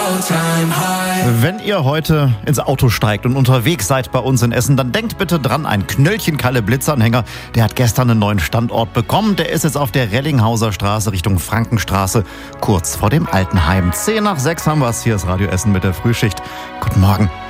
Wenn ihr heute ins Auto steigt und unterwegs seid bei uns in Essen, dann denkt bitte dran, ein Knöllchen Kalle Blitzanhänger, der hat gestern einen neuen Standort bekommen. Der ist jetzt auf der Rellinghauser Straße Richtung Frankenstraße, kurz vor dem Altenheim. 5:10 haben wir es. Hier ist Radio Essen mit der Frühschicht. Guten Morgen.